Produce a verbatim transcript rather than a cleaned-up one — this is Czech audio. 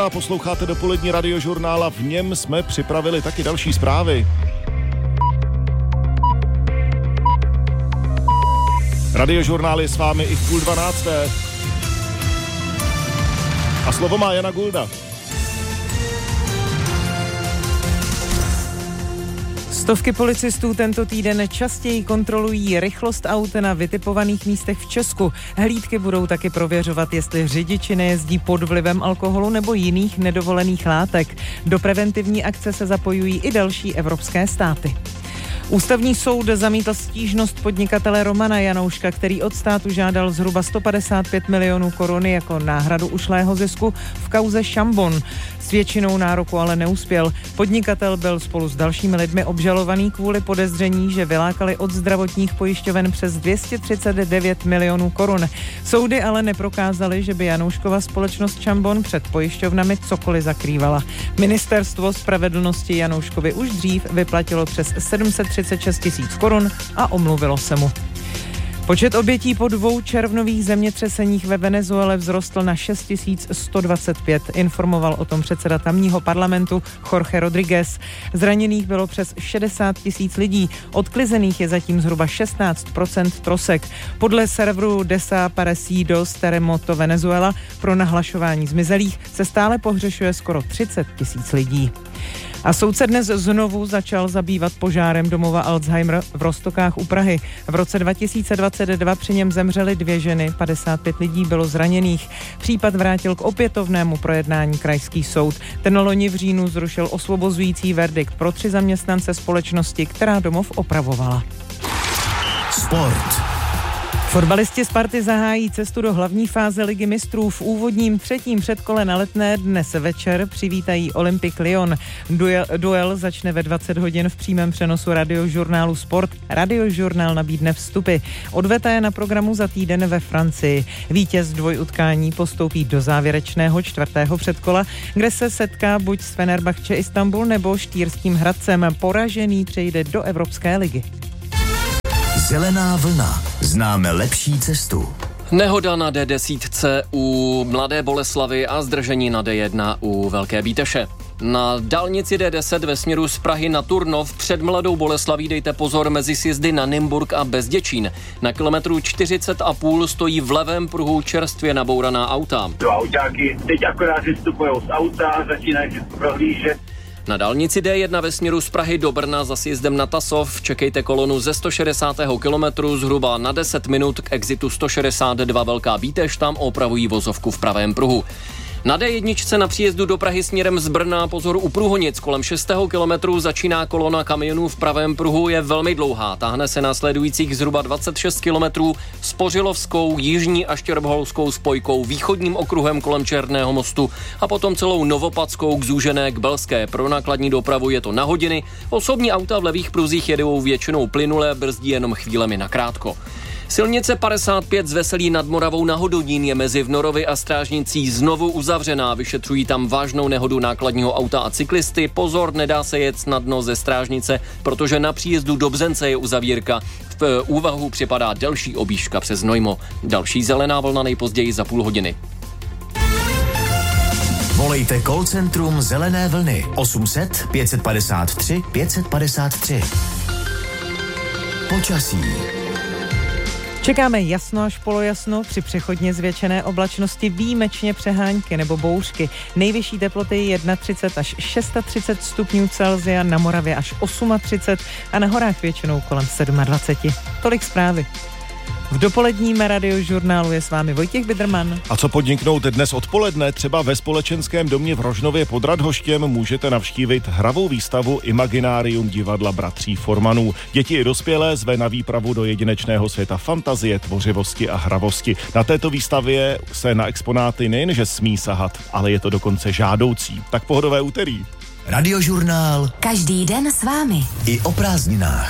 A posloucháte dopolední radiožurnál a v něm jsme připravili taky další zprávy. Radiožurnál je s vámi i v půl dvanácté. A slovo má Jana Gulda. Stovky policistů tento týden častěji kontrolují rychlost aut na vytipovaných místech v Česku. Hlídky budou taky prověřovat, jestli řidiči nejezdí pod vlivem alkoholu nebo jiných nedovolených látek. Do preventivní akce se zapojují i další evropské státy. Ústavní soud zamítl stížnost podnikatele Romana Janouška, který od státu žádal zhruba sto padesát pět milionů korun jako náhradu ušlého zisku v kauze Šambon. S většinou nároku ale neuspěl. Podnikatel byl spolu s dalšími lidmi obžalovaný kvůli podezření, že vylákali od zdravotních pojišťoven přes dvě stě třicet devět milionů korun. Soudy ale neprokázaly, že by Janouškova společnost Šambon před pojišťovnami cokoliv zakrývala. Ministerstvo spravedlnosti Janouškovi už dřív vyplatilo přes sedm set třicet šest tisíc korun a omluvilo se mu. Počet obětí po dvou červnových zemětřeseních ve Venezuele vzrostl na šest tisíc sto dvacet pět, informoval o tom předseda tamního parlamentu Jorge Rodríguez. Zraněných bylo přes šedesát tisíc lidí, odklizených je zatím zhruba šestnáct procent trosek. Podle serveru Desaparecidos Terremoto Venezuela pro nahlašování zmizelých se stále pohřešuje skoro třicet tisíc lidí. A soudce dnes znovu začal zabývat požárem domova Alzheimer v Roztokách u Prahy. V roce dva tisíce dvacet dva při něm zemřely dvě ženy, padesát pět lidí bylo zraněných. Případ vrátil k opětovnému projednání krajský soud. Ten loni v říjnu zrušil osvobozující verdikt pro tři zaměstnance společnosti, která domov opravovala. Sport. Fotbalisti Sparty zahájí cestu do hlavní fáze Ligy mistrů. V úvodním třetím předkole na Letné dnes večer přivítají Olympique Lyon. Duel, duel začne ve dvacet hodin v přímém přenosu radiožurnálu Sport. Radiožurnál nabídne vstupy. Odveta je na programu za týden ve Francii. Vítěz dvojutkání postoupí do závěrečného čtvrtého předkola, kde se setká buď s Fenerbahče Istanbul nebo Štýrským Hradcem. Poražený přejde do Evropské ligy. Zelená vlna. Známe lepší cestu. Nehoda na D deset u Mladé Boleslavi a zdržení na D jedna u Velké Bíteše. Na dálnici D deset ve směru z Prahy na Turnov před Mladou Boleslaví dejte pozor mezi sjezdy na Nymburk a Bezděčín. Na kilometru čtyřicet a půl stojí v levém pruhu čerstvě nabouraná auta. Dva autáky teď akorát vystupujou z auta, začínají si prohlížet. Na dálnici D jedna ve směru z Prahy do Brna za sjezdem na Tasov čekejte kolonu ze sto šedesátého kilometru zhruba na deset minut k exitu sto šedesát dva Velká Bíteš, tam opravují vozovku v pravém pruhu. Na D jedna na příjezdu do Prahy směrem z Brna pozor u Průhonic. Kolem šestého kilometru začíná kolona kamionů v pravém pruhu, je velmi dlouhá. Táhne se následujících zhruba dvacet šest kilometrů s Pořilovskou, jižní a štěrboholskou spojkou, východním okruhem kolem Černého mostu a potom celou Novopadskou k Zúžené k Belské. Pro nákladní dopravu je to na hodiny. Osobní auta v levých pruzích jedou většinou plynule, brzdí jenom chvílemi nakrátko. Silnice padesát pět z Veselí nad Moravou na Hodonín je mezi Vnorovi a Strážnicí znovu uzavřená. Vyšetřují tam vážnou nehodu nákladního auta a cyklisty. Pozor, nedá se jet snadno ze Strážnice, protože na příjezdu do Bzence je uzavírka. V úvahu připadá delší objížďka přes Znojmo. Další zelená vlna nejpozději za půl hodiny. Volejte call centrum Zelené vlny osm set pět padesát tři pět padesát tři. Počasí. Čekáme jasno až polojasno, při přechodně zvětšené oblačnosti výjimečně přehánky nebo bouřky. Nejvyšší teploty třicet jedna až třicet šest stupňů Celsia, na Moravě až třicet osm a na horách většinou kolem dvacet sedm. Tolik zprávy. V dopoledním radiožurnálu je s vámi Vojtěch Bidrman. A co podniknout dnes odpoledne? Třeba ve Společenském domě v Rožnově pod Radhoštěm můžete navštívit hravou výstavu Imaginárium divadla bratří Formanů. Děti i dospělé zve na výpravu do jedinečného světa fantazie, tvořivosti a hravosti. Na této výstavě se na exponáty nejenže smí sahat, ale je to dokonce žádoucí. Tak pohodové úterý. Radiožurnál. Každý den s vámi. I o prázdninách.